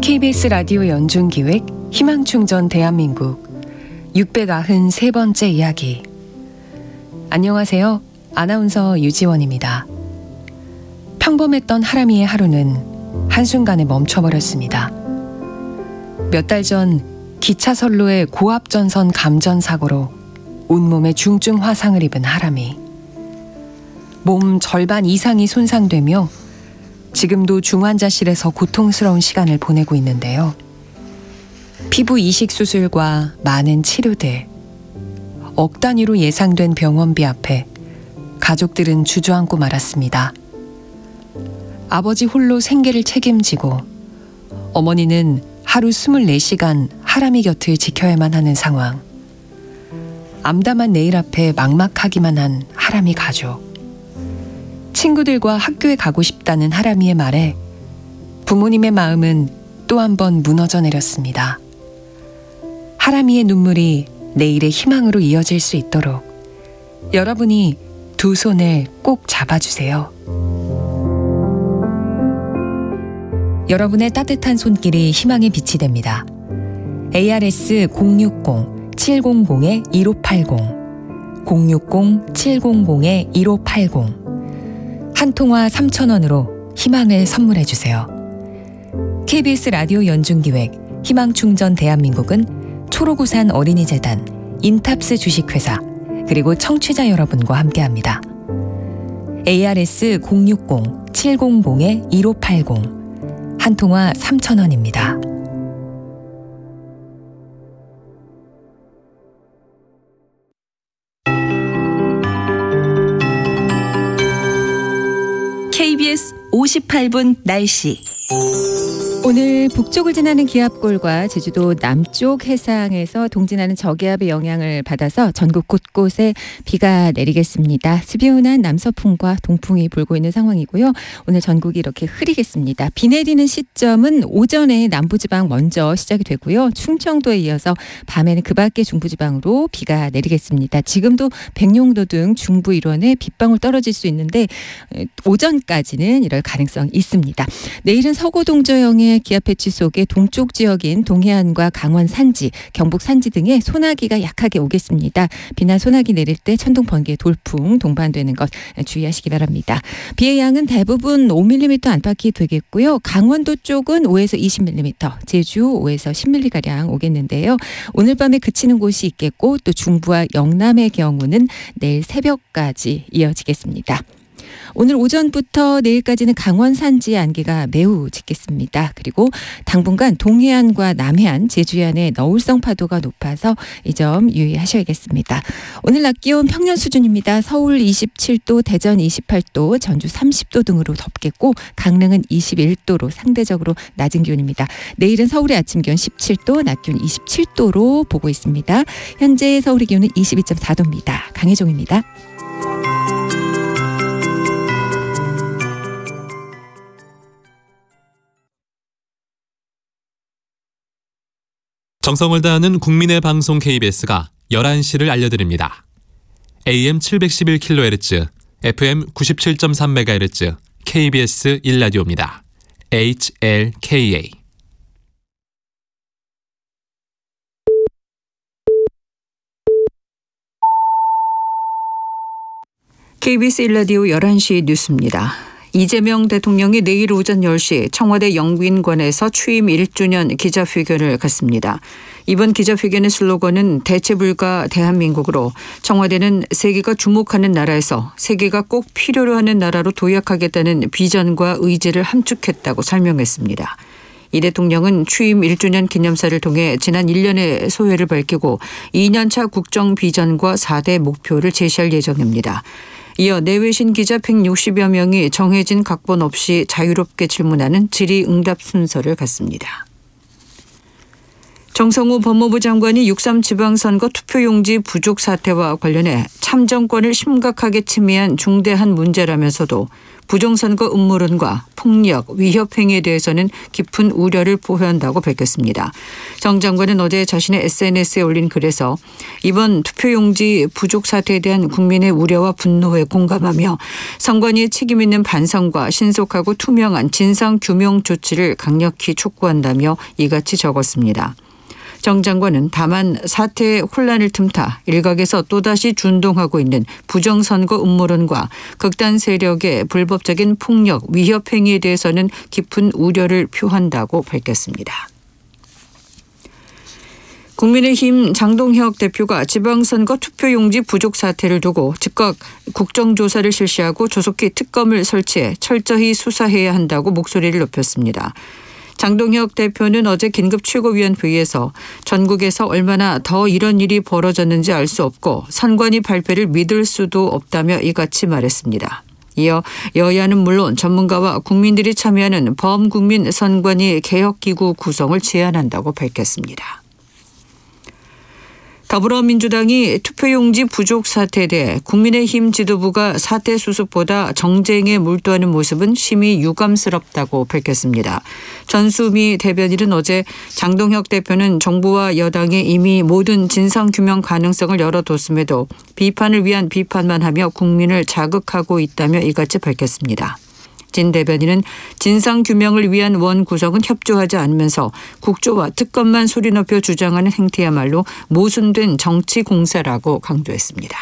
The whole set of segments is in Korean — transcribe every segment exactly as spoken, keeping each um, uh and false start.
케이비에스 라디오 연중기획 희망충전 대한민국 육백구십삼 번째 이야기. 안녕하세요. 아나운서 유지원입니다. 평범했던 하람이의 하루는 한순간에 멈춰버렸습니다. 몇 달 전 기차 선로의 고압전선 감전 사고로 온몸에 중증 화상을 입은 하람이. 몸 절반 이상이 손상되며 지금도 중환자실에서 고통스러운 시간을 보내고 있는데요. 피부 이식 수술과 많은 치료들, 억 단위로 예상된 병원비 앞에 가족들은 주저앉고 말았습니다. 아버지 홀로 생계를 책임지고 어머니는 하루 스물네 시간 하람이 곁을 지켜야만 하는 상황. 암담한 내일 앞에 막막하기만 한 하람이 가족. 친구들과 학교에 가고 싶다는 하람이의 말에 부모님의 마음은 또 한 번 무너져 내렸습니다. 하람이의 눈물이 내일의 희망으로 이어질 수 있도록 여러분이 두 손을 꼭 잡아주세요. 여러분의 따뜻한 손길이 희망의 빛이 됩니다. 에이아르에스 공육공 칠공공 일오팔공 공육공 칠공공 일오팔공 한 통화 삼천 원으로 희망을 선물해 주세요. 케이비에스 라디오 연중기획 희망충전 대한민국은 초록우산 어린이재단, 인탑스 주식회사, 그리고 청취자 여러분과 함께합니다. 에이아르에스 공육공 칠공공 일오팔공 한 통화 삼천 원입니다. 케이비에스 오십팔 분 날씨. 오늘 북쪽을 지나는 기압골과 제주도 남쪽 해상에서 동진하는 저기압의 영향을 받아서 전국 곳곳에 비가 내리겠습니다. 스비운한 남서풍과 동풍이 불고 있는 상황이고요. 오늘 전국이 이렇게 흐리겠습니다. 비 내리는 시점은 오전에 남부지방 먼저 시작이 되고요. 충청도에 이어서 밤에는 그 밖의 중부지방으로 비가 내리겠습니다. 지금도 백령도 등 중부 일원에 빗방울 떨어질 수 있는데 오전까지는 이럴 가능성이 있습니다. 내일은 서고동저형의 기압 배치 속에 동쪽 지역인 동해안과 강원 산지, 경북 산지 등에 소나기가 약하게 오겠습니다. 비나 소나기 내릴 때 천둥, 번개, 돌풍 동반되는 것 주의하시기 바랍니다. 비의 양은 대부분 오 밀리미터 안팎이 되겠고요. 강원도 쪽은 오에서 이십 밀리미터, 제주 오에서 십 밀리미터가량 오겠는데요. 오늘 밤에 그치는 곳이 있겠고 또 중부와 영남의 경우는 내일 새벽까지 이어지겠습니다. 오늘 오전부터 내일까지는 강원 산지의 안개가 매우 짙겠습니다. 그리고 당분간 동해안과 남해안, 제주해안의 너울성 파도가 높아서 이 점 유의하셔야겠습니다. 오늘 낮 기온 평년 수준입니다. 서울 이십칠 도, 대전 이십팔 도, 전주 삼십 도 등으로 덥겠고 강릉은 이십일 도로 상대적으로 낮은 기온입니다. 내일은 서울의 아침 기온 십칠 도, 낮 기온 이십칠 도로 보고 있습니다. 현재 서울의 기온은 이십이 점 사 도입니다. 강혜종입니다. 정성을 다하는 국민의 방송 케이비에스가 열한 시를 알려드립니다. 에이엠 칠백십일 킬로헤르츠, 에프엠 구십칠 점 삼 메가헤르츠, 케이비에스 일 라디오입니다. 에이치엘케이에이. 케이비에스 일 라디오 열한 시 뉴스입니다. 이재명 대통령이 내일 오전 열 시 청와대 영빈관에서 취임 일 주년 기자회견을 갖습니다. 이번 기자회견의 슬로건은 대체불가 대한민국으로 청와대는 세계가 주목하는 나라에서 세계가 꼭 필요로 하는 나라로 도약하겠다는 비전과 의지를 함축했다고 설명했습니다. 이 대통령은 취임 일 주년 기념사를 통해 지난 일 년의 소회를 밝히고 이 년차 국정 비전과 사 대 목표를 제시할 예정입니다. 이어 내외신 기자 백육십여 명이 정해진 각본 없이 자유롭게 질문하는 질의응답 순서를 갖습니다. 정성호 법무부 장관이 육삼 지방선거 투표용지 부족 사태와 관련해 참정권을 심각하게 침해한 중대한 문제라면서도 부정선거 음모론과 폭력, 위협 행위에 대해서는 깊은 우려를 표한다고 밝혔습니다. 정 장관은 어제 자신의 에스엔에스에 올린 글에서 이번 투표용지 부족 사태에 대한 국민의 우려와 분노에 공감하며 선관위의 책임 있는 반성과 신속하고 투명한 진상규명 조치를 강력히 촉구한다며 이같이 적었습니다. 정 장관은 다만 사태의 혼란을 틈타 일각에서 또다시 준동하고 있는 부정선거 음모론과 극단 세력의 불법적인 폭력, 위협 행위에 대해서는 깊은 우려를 표한다고 밝혔습니다. 국민의힘 장동혁 대표가 지방선거 투표용지 부족 사태를 두고 즉각 국정조사를 실시하고 조속히 특검을 설치해 철저히 수사해야 한다고 목소리를 높였습니다. 장동혁 대표는 어제 긴급 최고위원회의에서 전국에서 얼마나 더 이런 일이 벌어졌는지 알 수 없고 선관위 발표를 믿을 수도 없다며 이같이 말했습니다. 이어 여야는 물론 전문가와 국민들이 참여하는 범국민 선관위 개혁기구 구성을 제안한다고 밝혔습니다. 더불어민주당이 투표용지 부족 사태에 대해 국민의힘 지도부가 사태 수습보다 정쟁에 몰두하는 모습은 심히 유감스럽다고 밝혔습니다. 전수미 대변인은 어제 장동혁 대표는 정부와 여당에 이미 모든 진상규명 가능성을 열어뒀음에도 비판을 위한 비판만 하며 국민을 자극하고 있다며 이같이 밝혔습니다. 진 대변인은 진상규명을 위한 원 구성은 협조하지 않으면서 국조와 특검만 소리 높여 주장하는 행태야말로 모순된 정치 공세라고 강조했습니다.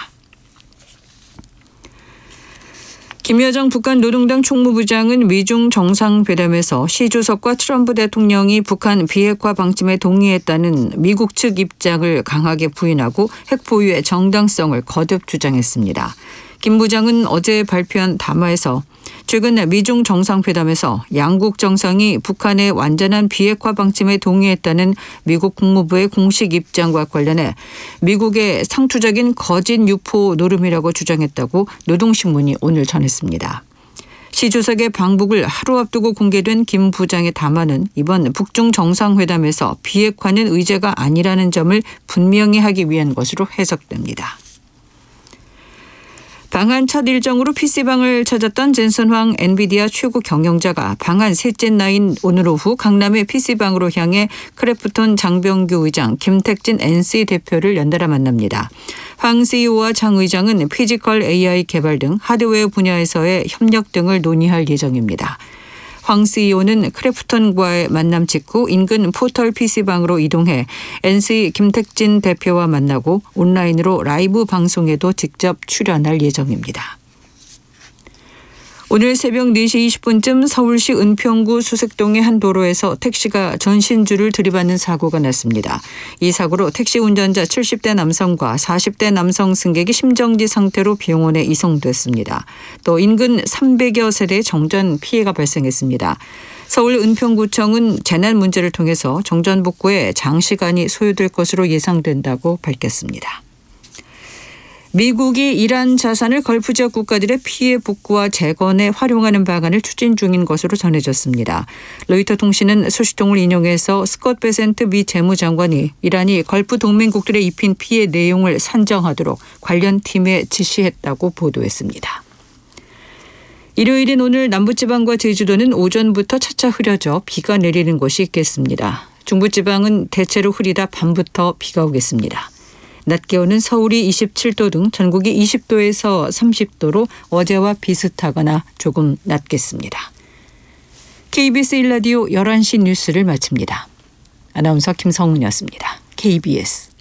김여정 북한 노동당 총무부장은 미중 정상회담에서 시 주석과 트럼프 대통령이 북한 비핵화 방침에 동의했다는 미국 측 입장을 강하게 부인하고 핵 보유의 정당성을 거듭 주장했습니다. 김 부장은 어제 발표한 담화에서 최근 미중 정상회담에서 양국 정상이 북한의 완전한 비핵화 방침에 동의했다는 미국 국무부의 공식 입장과 관련해 미국의 상투적인 거짓 유포 노름이라고 주장했다고 노동신문이 오늘 전했습니다. 시 주석의 방북을 하루 앞두고 공개된 김 부장의 담화는 이번 북중 정상회담에서 비핵화는 의제가 아니라는 점을 분명히 하기 위한 것으로 해석됩니다. 방한 첫 일정으로 피씨방을 찾았던 젠슨 황 엔비디아 최고 경영자가 방한 셋째 날인 오늘 오후 강남의 피씨방으로 향해 크래프톤 장병규 의장, 김택진 엔씨 대표를 연달아 만납니다. 황 씨이오와 장 의장은 피지컬 에이아이 개발 등 하드웨어 분야에서의 협력 등을 논의할 예정입니다. 황 씨이오는 크래프톤과의 만남 직후 인근 포털 피씨방으로 이동해 엔씨 김택진 대표와 만나고 온라인으로 라이브 방송에도 직접 출연할 예정입니다. 오늘 새벽 네 시 이십 분쯤 서울시 은평구 수색동의 한 도로에서 택시가 전신줄을 들이받는 사고가 났습니다. 이 사고로 택시 운전자 칠십 대 남성과 사십 대 남성 승객이 심정지 상태로 병원에 이송됐습니다. 또 인근 삼백여 세대의 정전 피해가 발생했습니다. 서울 은평구청은 재난 문제를 통해서 정전 복구에 장시간이 소요될 것으로 예상된다고 밝혔습니다. 미국이 이란 자산을 걸프 지역 국가들의 피해 복구와 재건에 활용하는 방안을 추진 중인 것으로 전해졌습니다. 로이터 통신은 소식통을 인용해서 스콧 베센트 미 재무장관이 이란이 걸프 동맹국들에 입힌 피해 내용을 산정하도록 관련 팀에 지시했다고 보도했습니다. 일요일인 오늘 남부지방과 제주도는 오전부터 차차 흐려져 비가 내리는 곳이 있겠습니다. 중부지방은 대체로 흐리다 밤부터 비가 오겠습니다. 낮 기온은 서울이 이십칠 도 등 전국이 이십 도에서 삼십 도로 어제와 비슷하거나 조금 낮겠습니다. 케이비에스 일 라디오 열한 시 뉴스를 마칩니다. 아나운서 김성은이었습니다. 케이비에스